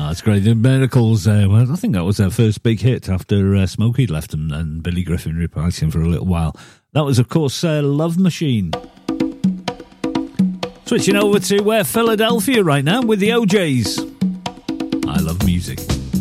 that's great. The Miracles, well, I think that was their first big hit after Smokey left them and Billy Griffin replaced him for a little while. That was, of course, Love Machine. Switching over to Philadelphia right now with the OJs. I love music.